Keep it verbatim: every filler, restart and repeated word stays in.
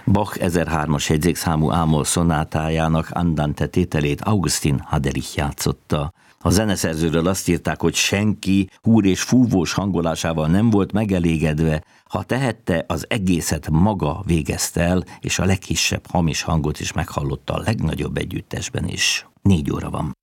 Bach ezerhármas jegyzékszámú ámol szonátájának Andante tételét Augustin Haderich játszotta. A zeneszerzőről azt írták, hogy senki húr és fúvós hangolásával nem volt megelégedve, ha tehette, az egészet maga végezte el, és a legkisebb hamis hangot is meghallotta a legnagyobb együttesben is. Négy óra van.